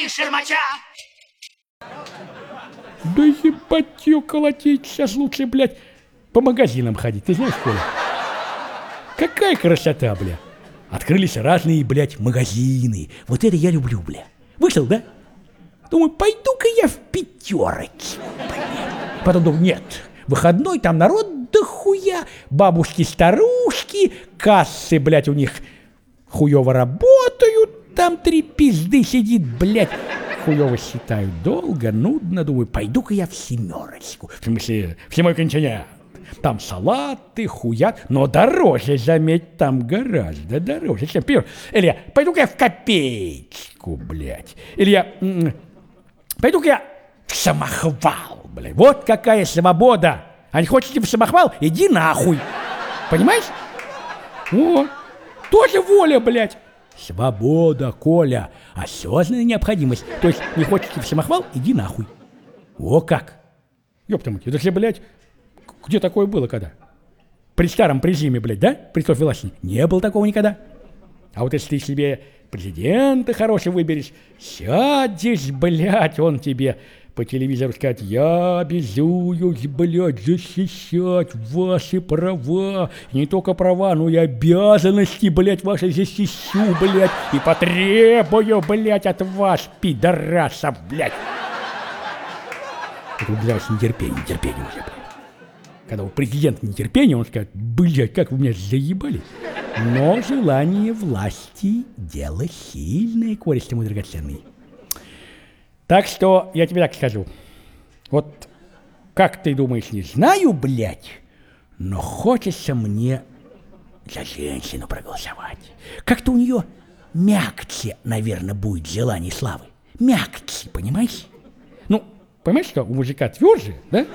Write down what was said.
и шермача. Да ебать ее колотить, сейчас лучше, блядь, по магазинам ходить, ты знаешь, Коля? Какая красота, бля. Открылись разные, блядь, магазины. Вот это я люблю, бля. Вышел, да? Думаю, пойду-ка я в пятерочку, блядь. Потом думаю, нет, выходной, там народ дохуя, бабушки-старушки, кассы, блядь, у них хуёво работают, там 3 пизды сидит, блядь. Хуёво считаю, долго, нудно, думаю, пойду-ка я в семерочку. В смысле, в седьмой континент. Там салаты, хуят, но дороже, заметь, там гораздо дороже, чем пир. Или я, пойду-ка я в копеечку, блядь. Или я, пойду-ка я в самохвал, блядь. Вот какая свобода. А не хотите в самохвал? Иди нахуй. Понимаешь? О, тоже воля, блядь. Свобода, Коля, осознанная необходимость. То есть не хочешь в самохвал, иди нахуй. О как! Ёпта мать, это же, блядь, где такое было когда? При старом режиме, блядь, да? При Софье Власовне? Не было такого никогда. А вот если ты себе президента хорошего выберешь, сядешь, блядь, он тебе по телевизору скажет: я обязуюсь, блядь, защищать ваши права. И не только права, но и обязанности, блядь, ваши защищу, блядь. И потребую, блядь, от вас, пидорасов, блядь. Это, блядь, нетерпение уже, блядь. Когда у президента нетерпение, он скажет: блядь, как вы меня заебали. Но желание власти – дело сильное, Користый мой драгоценный. Так что я тебе так скажу. Вот как ты думаешь, не знаю, блядь, но хочется мне за женщину проголосовать. Как-то у нее мягче, наверное, будет желание славы. Мягче, понимаешь? Ну, понимаешь, что у мужика тверже, да?